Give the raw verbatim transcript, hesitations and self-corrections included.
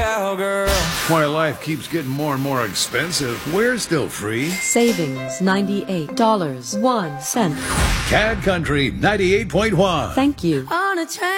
cowgirl. My life keeps getting more and more expensive. We're still free. Savings ninety-eight dollars and one cent. Cad Country ninety-eight point one. Thank you. On a train.